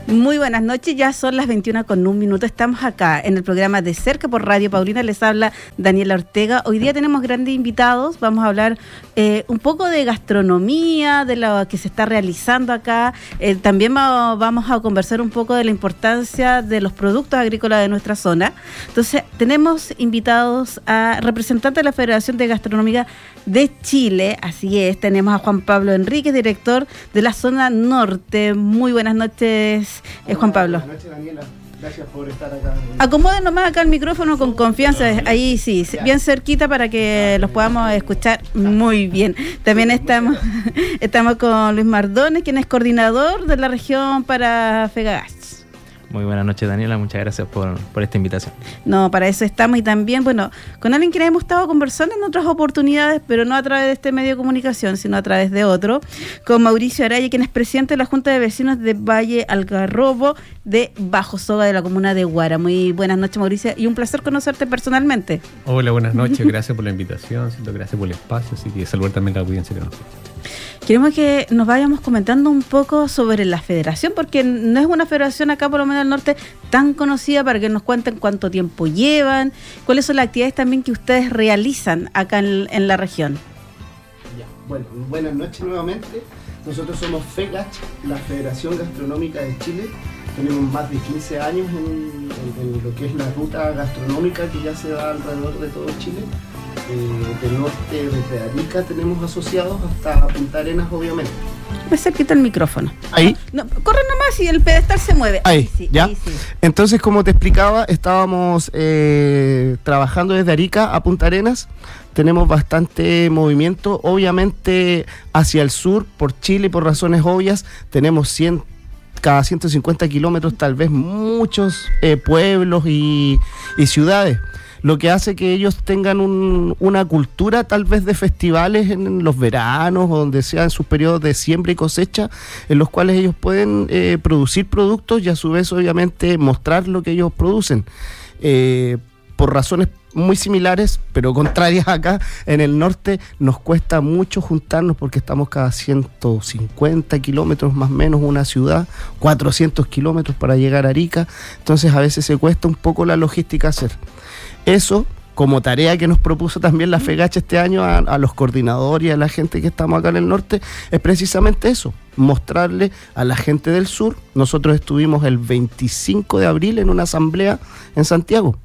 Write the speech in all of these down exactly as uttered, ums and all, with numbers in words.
Muy buenas noches, ya son las veintiuna con un minuto, estamos acá en el programa De Cerca por Radio Paulina, les habla Daniela Ortega. Hoy día tenemos grandes invitados, vamos a hablar eh, un poco de gastronomía, de lo que se está realizando acá, eh, también va, vamos a conversar un poco de la importancia de los productos agrícolas de nuestra zona. Entonces tenemos invitados a representantes de la Federación de Gastronómica de Chile, así es, tenemos a Juan Pablo Enríquez, director de la zona norte. Muy buenas noches. Eh, Juan Pablo. Buenas noches, Daniela. Gracias por estar acá. Acomoden nomás acá el micrófono con confianza, ahí sí, bien cerquita para que los podamos escuchar muy bien. También estamos estamos con Luis Mardones, quien es coordinador de la región para FEGAGACH. Muy buenas noches, Daniela, muchas gracias por, por esta invitación. No, para eso estamos, y también, bueno, con alguien que hemos estado conversando en otras oportunidades, pero no a través de este medio de comunicación, sino a través de otro, con Mauricio Araya, quien es presidente de la Junta de Vecinos de Valle Algarrobo de Bajo Soga, de la comuna de Huara. Muy buenas noches, Mauricio, y un placer conocerte personalmente. Hola, buenas noches, gracias por la invitación, gracias por el espacio, así que saludar también a la audiencia que nos escucha. Queremos que nos vayamos comentando un poco sobre la federación, porque no es una federación acá, por lo menos del norte, tan conocida, para que nos cuenten cuánto tiempo llevan, cuáles son las actividades también que ustedes realizan acá en, en la región. Ya, bueno, buenas noches nuevamente. Nosotros somos FEGACH, la Federación Gastronómica de Chile. Tenemos más de quince años en, en, en lo que es la ruta gastronómica que ya se da alrededor de todo Chile. Eh, del norte, desde Arica tenemos asociados hasta Punta Arenas, obviamente. Me cerquita el micrófono. Ahí. No, corre nomás y el pedestal se mueve. Ahí, ahí sí, ya. Ahí sí. Entonces, como te explicaba, estábamos eh, trabajando desde Arica a Punta Arenas. Tenemos bastante movimiento, obviamente hacia el sur, por Chile, por razones obvias. Tenemos cien, cada ciento cincuenta kilómetros, tal vez muchos eh, pueblos y, y ciudades. Lo que hace que ellos tengan un, una cultura tal vez de festivales en los veranos o donde sea en sus periodos de siembra y cosecha, en los cuales ellos pueden eh, producir productos y a su vez obviamente mostrar lo que ellos producen. Eh, por razones muy similares, pero contrarias acá, en el norte nos cuesta mucho juntarnos porque estamos cada ciento cincuenta kilómetros más o menos una ciudad, cuatrocientos kilómetros para llegar a Arica, entonces a veces se cuesta un poco la logística hacer. Eso, como tarea que nos propuso también la FEGACH este año a, a los coordinadores y a la gente que estamos acá en el norte, es precisamente eso, mostrarle a la gente del sur. Nosotros estuvimos el veinticinco de abril en una asamblea en Santiago.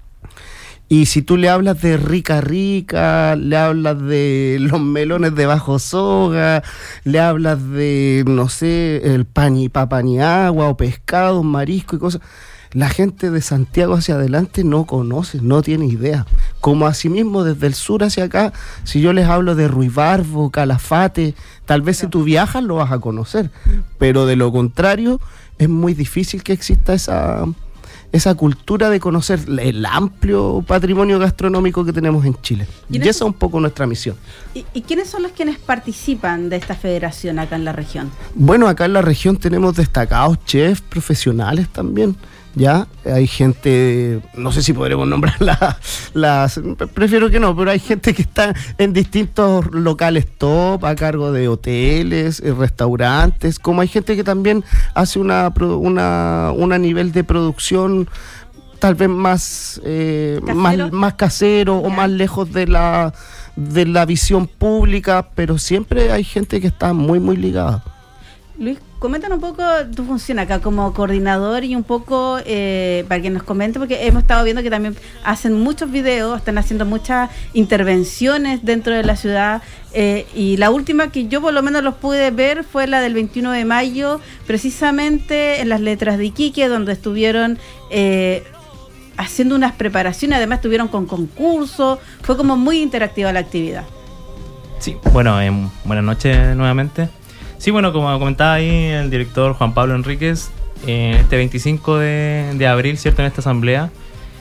Y si tú le hablas de Rica Rica, le hablas de los melones de Bajo Soga, le hablas de, no sé, el pañipapaniagua o pescado, marisco y cosas, la gente de Santiago hacia adelante no conoce, no tiene idea. Como asimismo desde el sur hacia acá, si yo les hablo de Ruibarbo, Calafate, tal vez si tú viajas lo vas a conocer, pero de lo contrario es muy difícil que exista esa, esa cultura de conocer el amplio patrimonio gastronómico que tenemos en Chile. Y, en y esa es un poco nuestra misión. ¿Y, ¿Y quiénes son los quienes participan de esta federación acá en la región? Bueno, acá en la región tenemos destacados chefs profesionales también. Ya, hay gente, no sé si podremos nombrar la, las, prefiero que no, pero hay gente que está en distintos locales top, a cargo de hoteles, restaurantes, como hay gente que también hace una, una, una nivel de producción tal vez más, eh, más, más casero, yeah, o más lejos de la, de la visión pública, pero siempre hay gente que está muy, muy ligada. Luis, coméntanos un poco tu función acá como coordinador y un poco eh, para que nos comente, porque hemos estado viendo que también hacen muchos videos, están haciendo muchas intervenciones dentro de la ciudad, eh, y la última que yo por lo menos los pude ver fue la del veintiuno de mayo, precisamente en las Letras de Iquique, donde estuvieron eh, haciendo unas preparaciones, además estuvieron con concursos, fue como muy interactiva la actividad. Sí, bueno, eh, buenas noches nuevamente. Sí, bueno, como comentaba ahí el director Juan Pablo Enríquez, eh, este veinticinco de, de abril, ¿cierto?, en esta asamblea,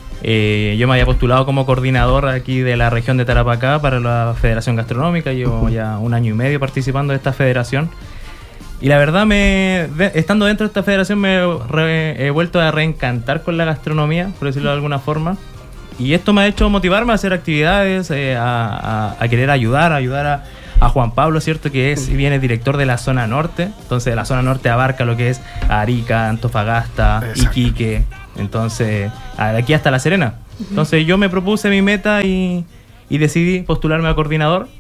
eh, yo me había postulado como coordinador aquí de la región de Tarapacá para la Federación Gastronómica. Llevo ya un año y medio participando de esta federación. Y la verdad, me de, estando dentro de esta federación, me re, he vuelto a reencantar con la gastronomía, por decirlo de alguna forma. Y esto me ha hecho motivarme a hacer actividades, eh, a, a, a querer ayudar, a ayudar a a Juan Pablo, ¿cierto? Que es, viene director de la zona norte. Entonces la zona norte abarca lo que es Arica, Antofagasta, Exacto. Iquique. Entonces, de aquí hasta La Serena. Uh-huh. Entonces yo me propuse mi meta y, y decidí postularme a coordinador.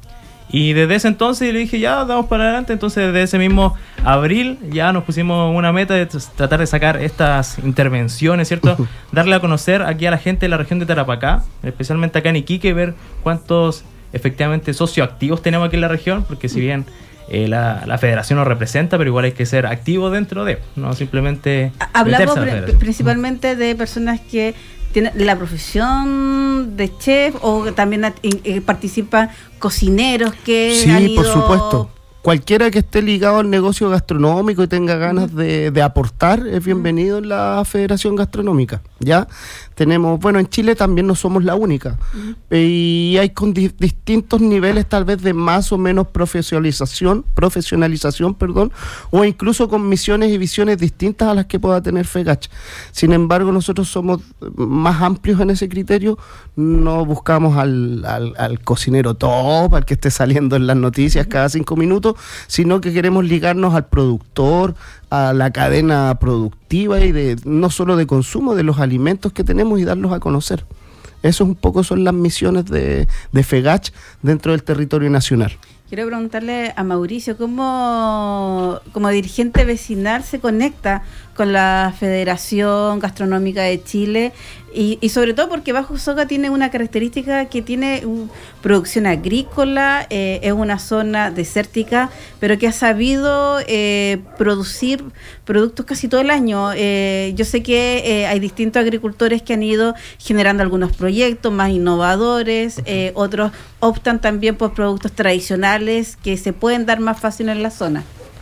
Y desde ese entonces le dije, ya, vamos para adelante. Entonces desde ese mismo abril ya nos pusimos una meta de tratar de sacar estas intervenciones, ¿cierto? Uh-huh. Darle a conocer aquí a la gente de la región de Tarapacá, especialmente acá en Iquique, ver cuántos efectivamente socioactivos tenemos aquí en la región, porque si bien eh, la, la federación nos representa, pero igual hay que ser activo dentro de, no simplemente... Hablamos pr- principalmente de personas que tienen la profesión de chef o también eh, participan cocineros que sí, han ido... por supuesto. Cualquiera que esté ligado al negocio gastronómico y tenga ganas de, de aportar es bienvenido en la Federación Gastronómica, ¿ya? Tenemos, bueno, en Chile también no somos la única, uh-huh. y hay con di- distintos niveles tal vez de más o menos profesionalización, profesionalización, perdón, o incluso con misiones y visiones distintas a las que pueda tener FEGACH. Sin embargo, nosotros somos más amplios en ese criterio, no buscamos al, al, al cocinero top, al que esté saliendo en las noticias cada cinco minutos, sino que queremos ligarnos al productor, a la cadena productiva y de no solo de consumo de los alimentos que tenemos y darlos a conocer. Eso un poco son las misiones de, de FEGACH dentro del territorio nacional. Quiero preguntarle a Mauricio, ¿cómo como dirigente vecinal se conecta con la Federación Gastronómica de Chile? Y, y sobre todo porque Bajo Soga tiene una característica que tiene um, producción agrícola, eh, es una zona desértica, pero que ha sabido eh, producir productos casi todo el año. Eh, yo sé que eh, hay distintos agricultores que han ido generando algunos proyectos más innovadores, eh, otros optan también por productos tradicionales que se pueden dar más fácil en la zona.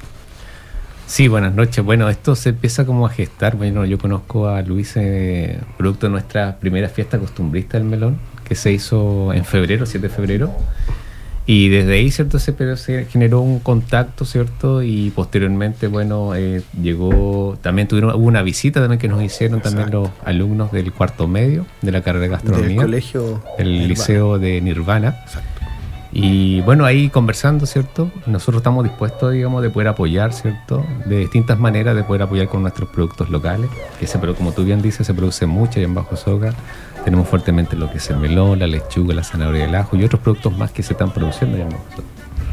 Sí, buenas noches. Bueno, esto se empieza como a gestar. Bueno, yo conozco a Luis, eh, producto de nuestra primera fiesta costumbrista del melón, que se hizo en febrero, siete de febrero. Y desde ahí, ¿cierto? Se, se generó un contacto, ¿cierto? Y posteriormente, bueno, eh, llegó, también tuvieron, hubo una visita también que nos hicieron también Exacto. los alumnos del cuarto medio de la carrera de gastronomía. Del colegio. El Nirvana. Liceo de Nirvana. Exacto. Y bueno, ahí conversando, ¿cierto? Nosotros estamos dispuestos, digamos, de poder apoyar, ¿cierto? De distintas maneras de poder apoyar con nuestros productos locales, que se, pero como tú bien dices, se produce mucho y en Bajo Soga tenemos fuertemente lo que es el melón, la lechuga, la zanahoria, el ajo y otros productos más que se están produciendo en Bajo Soga.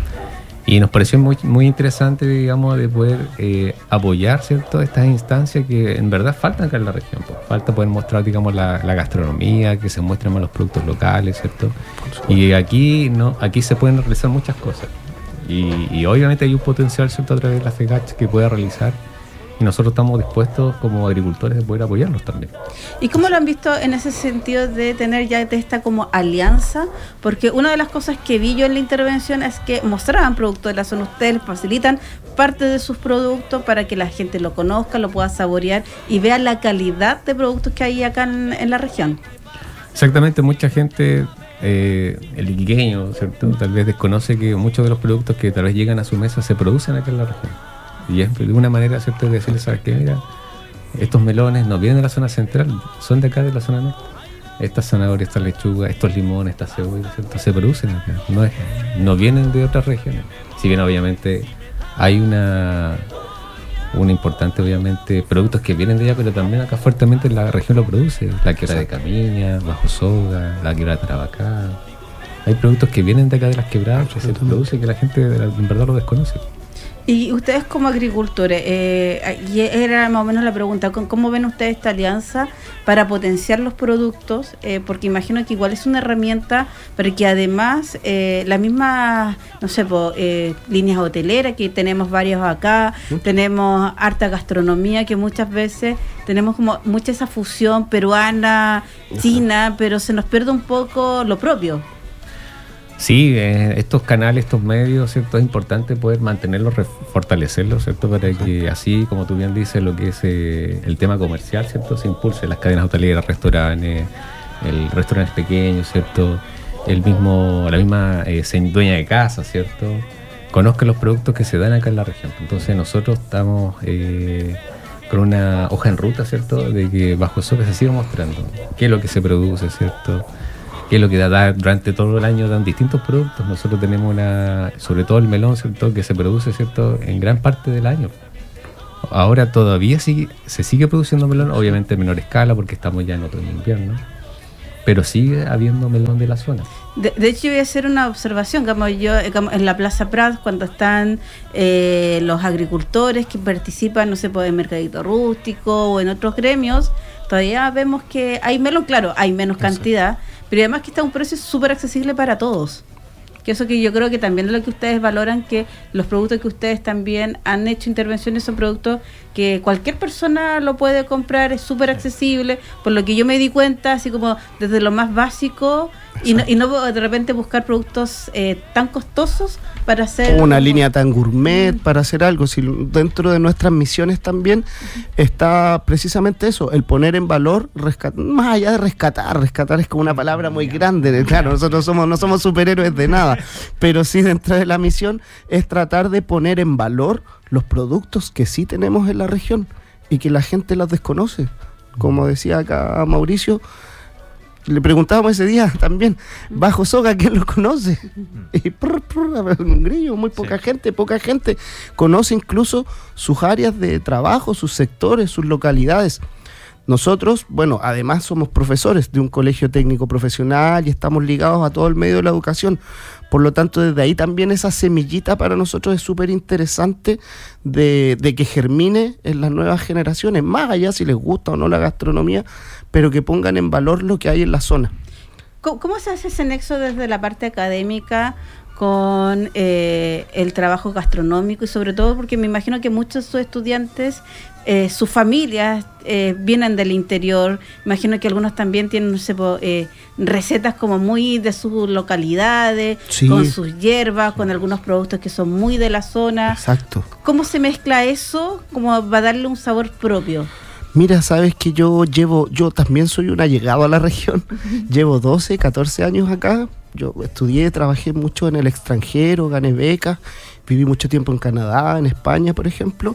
Y nos pareció muy, muy interesante, digamos, de poder eh, apoyar, ¿cierto?, estas instancias que en verdad faltan acá en la región. Pues. Falta poder mostrar, digamos, la, la gastronomía, que se muestren más los productos locales, ¿cierto? Y aquí no, aquí se pueden realizar muchas cosas. Y, y obviamente hay un potencial, ¿cierto?, a través de la FEGACH que pueda realizar. Y nosotros estamos dispuestos como agricultores de poder apoyarlos también. ¿Y cómo lo han visto en ese sentido de tener ya esta como alianza? Porque una de las cosas que vi yo en la intervención es que mostraban productos de la zona, ustedes les facilitan parte de sus productos para que la gente lo conozca, lo pueda saborear y vea la calidad de productos que hay acá en, en la región. Exactamente, mucha gente, eh, el iquiqueño, ¿cierto?, tal vez desconoce que muchos de los productos que tal vez llegan a su mesa se producen acá en la región. Y es de una manera, ¿cierto?, de decirles, ¿sabes qué? Mira, estos melones no vienen de la zona central, son de acá de la zona norte. Estas zanahorias, estas lechugas, estos limones, estas cebollas, ¿cierto?, se producen acá, no, es, no vienen de otras regiones. Si bien obviamente hay una, una importante, obviamente, productos que vienen de allá, pero también acá fuertemente la región lo produce. La quebrada de Camiña, Bajo Soga, la quebrada de Tarapacá. Hay productos que vienen de acá de las quebradas que se producen y que la gente en verdad lo desconoce. Y ustedes como agricultores, eh, y era más o menos la pregunta, ¿cómo ven ustedes esta alianza para potenciar los productos? Eh, porque imagino que igual es una herramienta, pero que además eh, la misma, no sé, po, eh, líneas hoteleras, que tenemos varios acá, ¿sí? Tenemos harta gastronomía, que muchas veces tenemos como mucha esa fusión peruana, china, pero se nos pierde un poco lo propio. Sí, eh, estos canales, estos medios, ¿cierto? Es importante poder mantenerlos, fortalecerlos, ¿cierto? Para que así, como tú bien dices, lo que es eh, el tema comercial, ¿cierto?, se impulse. Las cadenas hoteleras, restaurantes, el restaurantes pequeños, ¿cierto?, el mismo, la misma eh, dueña de casa, ¿cierto?, conozca los productos que se dan acá en la región. Entonces nosotros estamos eh, con una hoja en ruta, ¿cierto?, de que Bajo Soga se siga mostrando qué es lo que se produce, ¿cierto?, que es lo que da, da durante todo el año, dan distintos productos. Nosotros tenemos una, sobre todo el melón, ¿cierto?, que se produce, ¿cierto?, en gran parte del año. Ahora todavía sigue, se sigue produciendo melón, obviamente en menor escala porque estamos ya en otoño e invierno, pero sigue habiendo melón de la zona. De, de hecho, yo voy a hacer una observación, como yo como en la Plaza Prat, cuando están eh, los agricultores que participan, no sé, pues, en Mercadito Rústico o en otros gremios, todavía vemos que hay melón, claro, hay menos cantidad, pero además que está a un precio súper accesible para todos. Que eso que yo creo que también es lo que ustedes valoran, que los productos que ustedes también han hecho intervenciones son productos que cualquier persona lo puede comprar, es súper accesible, por lo que yo me di cuenta, así como desde lo más básico, y no, y no de repente buscar productos eh, tan costosos para hacer... Una como... línea tan gourmet, mm. para hacer algo. Si dentro de nuestras misiones también uh-huh. está precisamente eso, el poner en valor, rescat- más allá de rescatar, rescatar es como una palabra muy grande, claro, nosotros somos no somos superhéroes de nada, pero sí dentro de la misión es tratar de poner en valor los productos que sí tenemos en la región y que la gente los desconoce. Como decía acá Mauricio, le preguntábamos ese día también, Bajo Soga, ¿quién lo conoce? Y prr, prr, un grillo, muy poca sí. gente, poca gente conoce incluso sus áreas de trabajo, sus sectores, sus localidades. Nosotros, bueno, además somos profesores de un colegio técnico profesional y estamos ligados a todo el medio de la educación. Por lo tanto, desde ahí también esa semillita para nosotros es súper interesante de, de que germine en las nuevas generaciones, más allá si les gusta o no la gastronomía, pero que pongan en valor lo que hay en la zona. ¿Cómo, cómo se hace ese nexo desde la parte académica con eh, el trabajo gastronómico? Y sobre todo porque me imagino que muchos de sus estudiantes, eh, sus familias eh, vienen del interior, imagino que algunos también tienen, no sé, eh, recetas como muy de sus localidades, sí. con sus hierbas, con algunos productos que son muy de la zona. Exacto. ¿Cómo se mezcla eso como va a darle un sabor propio? Mira, sabes que yo llevo, yo también soy un allegado a la región, uh-huh. llevo doce, catorce años acá, yo estudié, trabajé mucho en el extranjero, gané becas, viví mucho tiempo en Canadá, en España, por ejemplo,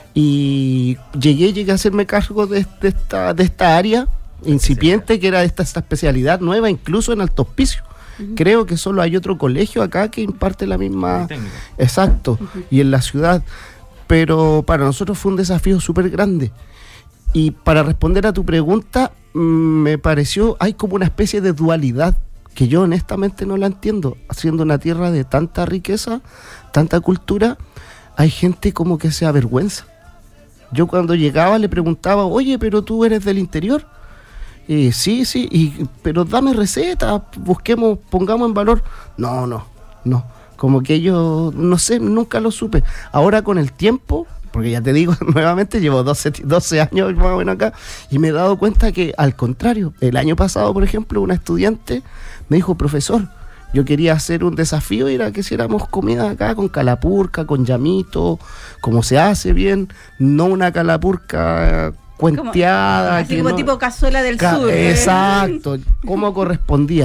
y llegué, llegué a hacerme cargo de, de, esta, de esta área incipiente, que era esta, esta especialidad nueva, incluso en Alto Hospicio. Uh-huh. Creo que solo hay otro colegio acá que imparte la misma... Exacto, uh-huh. y en la ciudad, pero para nosotros fue un desafío súper grande. Y para responder a tu pregunta, me pareció, hay como una especie de dualidad que yo honestamente no la entiendo. Siendo una tierra de tanta riqueza, tanta cultura, hay gente como que se avergüenza. Yo cuando llegaba le preguntaba, oye, pero tú eres del interior. Eh, sí, sí, y, pero dame recetas, busquemos, pongamos en valor. No, no, no. Como que yo, no sé, nunca lo supe. Ahora con el tiempo... Porque ya te digo, nuevamente llevo doce, doce años más o menos acá y me he dado cuenta que al contrario, el año pasado, por ejemplo, una estudiante me dijo, profesor, yo quería hacer un desafío y era que hiciéramos comida acá con calapurca, con llamito, como se hace bien, no una calapurca cuenteada. Como, así como no, tipo cazuela del ca- sur. Exacto, como correspondía.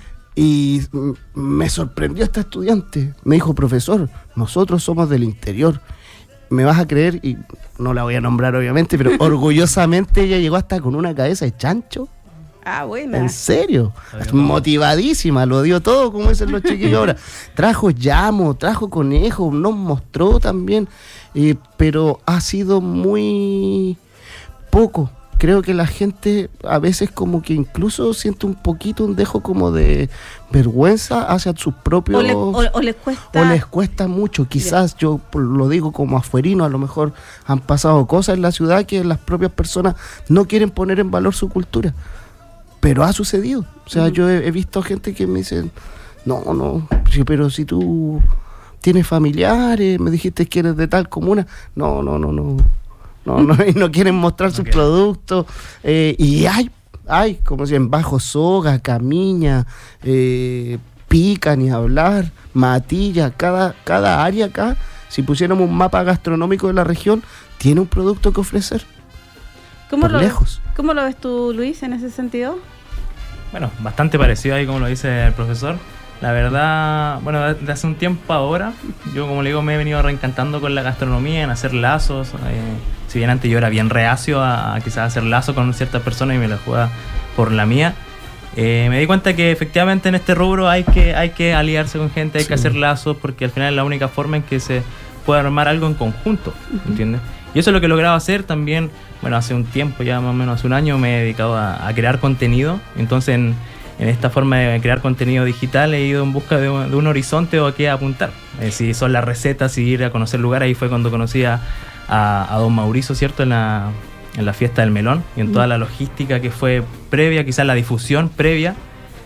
Y me sorprendió esta estudiante, me dijo, profesor, nosotros somos del interior. Me vas a creer, y no la voy a nombrar obviamente, pero orgullosamente ella llegó hasta con una cabeza de chancho. Ah, buena. En serio, motivadísima, lo dio todo, como dicen los chiquillos ahora. Trajo llamo, trajo conejo, nos mostró también, eh, pero ha sido muy poco. Creo que la gente a veces como que incluso siente un poquito un dejo como de vergüenza hacia sus propios... O, le, o, o les cuesta... O les cuesta mucho. Quizás yo lo digo como afuerino, a lo mejor han pasado cosas en la ciudad que las propias personas no quieren poner en valor su cultura. Pero ha sucedido. O sea, uh-huh. yo he, he visto gente que me dicen, no, no, pero si tú tienes familiares, me dijiste que eres de tal comuna. No, no, no, no. No, no, y no quieren mostrar sus okay. productos. Eh, y hay, hay, como si en Bajo Soga, Camiña, eh, Pica, ni hablar, Matilla, cada, cada área acá, si pusiéramos un mapa gastronómico de la región, tiene un producto que ofrecer. ¿Cómo lo lejos. Ves, ¿Cómo lo ves tú, Luis, en ese sentido? Bueno, bastante parecido ahí como lo dice el profesor. La verdad, bueno, desde hace un tiempo ahora, yo como le digo me he venido reencantando con la gastronomía, en hacer lazos. Eh, si bien antes yo era bien reacio a, a quizás hacer lazos con ciertas personas y me la jugaba por la mía, eh, me di cuenta que efectivamente en este rubro hay que, hay que aliarse con gente, hay sí. que hacer lazos, porque al final es la única forma en que se puede armar algo en conjunto, uh-huh. ¿entiendes? Y eso es lo que he logrado hacer también. Bueno, hace un tiempo, ya más o menos hace un año, me he dedicado a, a crear contenido. Entonces, en, en esta forma de crear contenido digital he ido en busca de un, de un horizonte o a qué apuntar. Eh, si son las recetas, si ir a conocer lugares. Ahí fue cuando conocí a, a, a don Mauricio, ¿cierto? En la, en la fiesta del melón y en toda la logística que fue previa, quizás la difusión previa.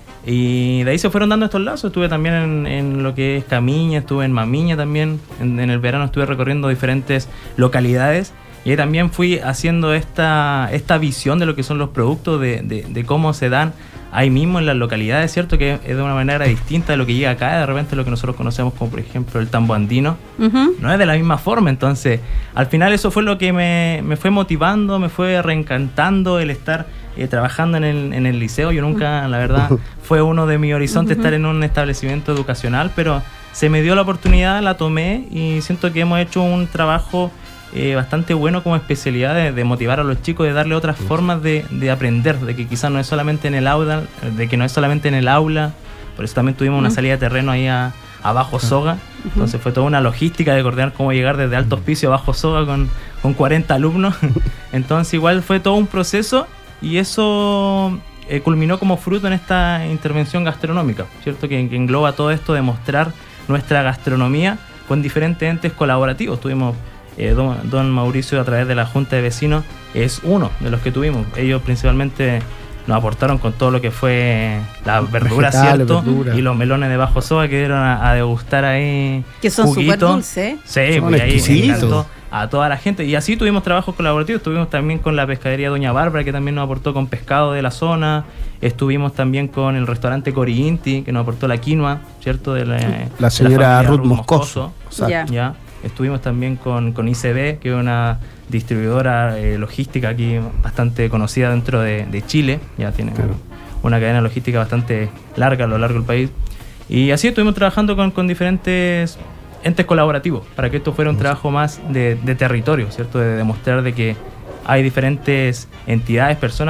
Y de ahí se fueron dando estos lazos. Estuve también en, en lo que es Camiña, estuve en Mamiña también. En, en el verano estuve recorriendo diferentes localidades. Y ahí también fui haciendo esta, esta visión de lo que son los productos, de, de, de cómo se dan ahí mismo en las localidades, ¿cierto? Que es de una manera distinta de lo que llega acá, de repente lo que nosotros conocemos como, por ejemplo, el tambo andino, uh-huh. no es de la misma forma. Entonces, al final eso fue lo que me, me fue motivando, me fue reencantando el estar eh, trabajando en el, en el liceo. Yo nunca, la verdad, fue uno de mis horizontes uh-huh. estar en un establecimiento educacional, pero se me dio la oportunidad, la tomé y siento que hemos hecho un trabajo Eh, bastante bueno como especialidad de, de motivar a los chicos, de darle otras formas de, de aprender, de que quizás no es solamente en el aula, de que no es solamente en el aula. Por eso también tuvimos uh-huh. una salida de terreno ahí a, a Bajo Soga. Uh-huh. Entonces fue toda una logística de coordinar cómo llegar desde Alto Hospicio a Bajo Soga con, con cuarenta alumnos. Entonces igual fue todo un proceso y eso eh, culminó como fruto en esta intervención gastronómica, ¿cierto? Que, que engloba todo esto de mostrar nuestra gastronomía con diferentes entes colaborativos. Tuvimos Eh, don, don Mauricio, a través de la Junta de Vecinos, es uno de los que tuvimos. Ellos principalmente nos aportaron con todo lo que fue las verduras, ¿cierto? Verdura. Y los melones de Bajo Soga que dieron a, a degustar ahí. Que son súper dulces. Sí, pues ahí encantó a toda la gente. Y así tuvimos trabajos colaborativos. Estuvimos también con la pescadería Doña Bárbara, que también nos aportó con pescado de la zona. Estuvimos también con el restaurante Coriinti, que nos aportó la quinoa, ¿cierto? De la, la señora Ruth Moscoso. Moscoso. Ya. ya. Estuvimos también con, con I C B, que es una distribuidora eh, logística aquí bastante conocida dentro de, de Chile. Ya tiene claro. una cadena logística bastante larga a lo largo del país. Y así estuvimos trabajando con, con diferentes entes colaborativos para que esto fuera un trabajo más de, de territorio, ¿cierto? De demostrar de que hay diferentes entidades, personas